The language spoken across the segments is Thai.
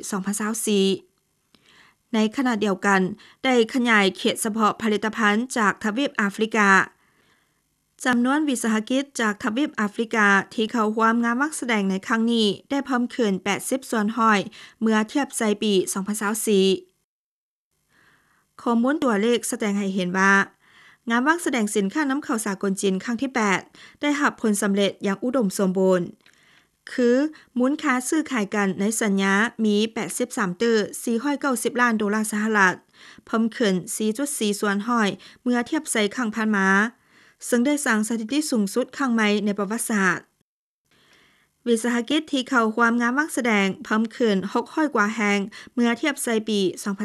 2024ในขณะเดียวกันได้ขยายเขตเฉพาะผลิตภัณฑ์จากทวีปแอฟริกาจำนวนวิสาหกิจจากทวีปแอฟริกาที่เข้าร่วมงานวัดแสดงในครั้งนี้ได้เพิ่มขึ้น80ส่วนร้อยเมื่อเทียบใส่ปี2024ข้อมูลตัวเลขแสดงให้เห็นว่างานวัดแสดงสินค้านำเข้าสากลจีนครั้งที่8ได้รับผลสำเร็จอย่างอุดมสมบูรณ์คือมูลค่าซื้อขายกันในสัญญามี490 ล้านดอลลาร์สหรัฐเพิ่มขึ้น 4.4 ส่วนร้อยเมื่อเทียบใส่ครั้งผ่านมาซึ่งได้สร้างสถิติสูงสุดครั้งใหม่ในประวัติศาสตร์วิสาหกิจที่เข้าร่วมงานวัดแสดงเพิ่มขึ้น600กว่าแห่งเมื่อเทียบใส่ปี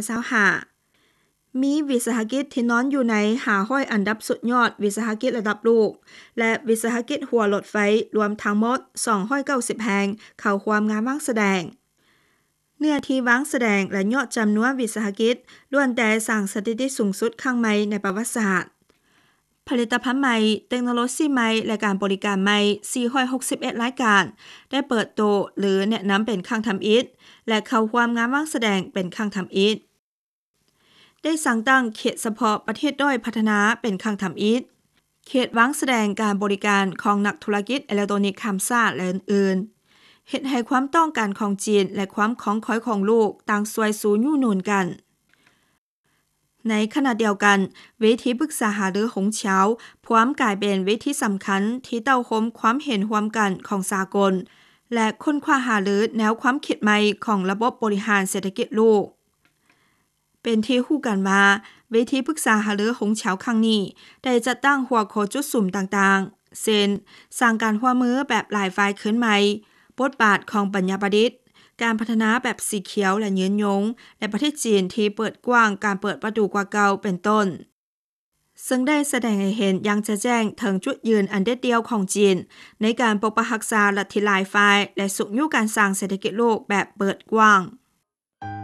2025มีวิสาหกิจที่นอนอยู่ใน500อันดับสุดยอดวิสาหกิจระดับโลกและวิสาหกิจหัวรถไฟรวมทั้งหมด290แห่งเข้าร่วมงานวัดแสดงเนื้อที่วางแสดงและยอดจำนวนวิสาหกิจล้วนแต่สร้างสถิติสูงสุดครั้งใหม่ในประวัติศาสตร์ผลิตภัณฑ์ใหม่เทคโนโลยีใหม่และการบริการใหม่461รายการได้เปิดโตหรือแนะนำเป็นครั้งทำอิฐและเข้าร่วมงานวางแสดงเป็นครั้งทำอิฐได้สั่งตั้งเขตเฉพาะประเทศด้อยพัฒนาเป็นครั้งทำอิฐเขตวางแสดงการบริการของนักธุรกิจอิเล็กทรอนิกส์ข้ามชาติและอื่นๆเฮ็ดให้ความต้องการของจีนและความคล่องแคล่วของโลกต่างซวยสูอยู่หนุนกันในขณะเดียวกันเวทีปรึกษาหารือหงเฉาพร้อมกลายเป็นเวทีสำคัญที่เต้าโฮมความเห็นร่วมกันของสากลและค้นคว้าหารือแนวความคิดใหม่ของระบบบริหารเศรษฐกิจโลกเป็นที่รู้กันว่าเวทีปรึกษาหารือหงเฉาครั้งนี้ได้จัดตั้งหัวข้อจุดสุ่มต่างๆเช่นสร้างการร่วมมือแบบหลายฝ่ายขึ้นใหม่บทบาทของปัญญาประดิษฐ์การพัฒนาแบบสีเขียวและยืนยงและประเทศจีนที่เปิดกว้างการเปิดประตูกว่าเก่าเป็นต้นซึ่งได้แสดงให้เห็นอย่างชัดแจ้งถึงจุดยืนอันเด็ดเดี่ยวของจีนในการปกปักรักษาลัทธิหลายฝ่ายและสุขอยู่การสร้างเศรษฐกิจโลกแบบเปิดกว้าง